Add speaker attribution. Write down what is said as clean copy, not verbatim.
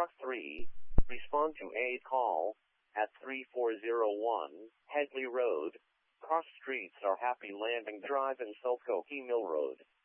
Speaker 1: Block 3. Respond to a call at 3401 Headley Road. Cross streets are Happy Landing Drive and Silcoke Mill Road.